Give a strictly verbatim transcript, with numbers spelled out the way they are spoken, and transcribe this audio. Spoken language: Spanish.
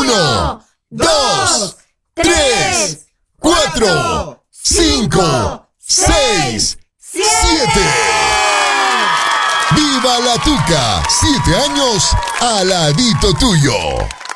Uno, dos, tres, cuatro, cinco, seis, siete. ¡Viva la Tuca! Siete años al ladito tuyo.